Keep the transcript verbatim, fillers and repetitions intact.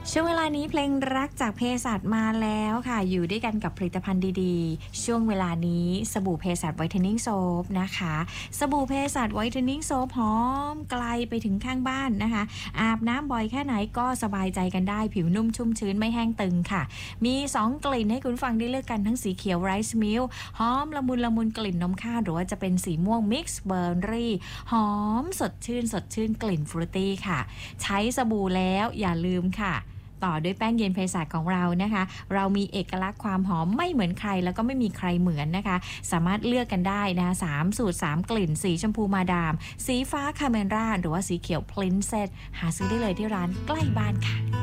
ช่วงเวลานี้เพลงรักจากเภสัชมาแล้วค่ะอยู่ด้วยกันกับผลิตภัณฑ์ดีๆช่วงเวลานี้สบู่เภสัชไวท์เทนนิ่งโซปนะคะสบู่เภสัชไวท์เทนนิ่งโซปหอมไกลไปถึงข้างบ้านนะคะอาบน้ำบ่อยแค่ไหนก็สบายใจกันได้ผิวนุ่มชุ่มชื้นไม่แห้งตึงค่ะมีสองกลิ่นให้คุณฟังได้เลือกกันทั้งสีเขียวไรซ์มิลค์หอมละมุนละมุนกลิ่นนมข้าวหรือว่าจะเป็นสีม่วงมิกซ์เบอร์รี่หอมสดชื่นสดชื่นกลิ่นฟรุตตี้ค่ะใช้สบู่แล้วอย่าลืมค่ะต่อด้วยแป้งเย็นเภสัชของเรานะคะเรามีเอกลักษณ์ความหอมไม่เหมือนใครแล้วก็ไม่มีใครเหมือนนะคะสามารถเลือกกันได้นะคะสามสูตรสามกลิ่นสีชมพูมาดามสีฟ้าคาเมนราหรือว่าสีเขียวพรินเซสหาซื้อได้เลยที่ร้านใกล้บ้านค่ะ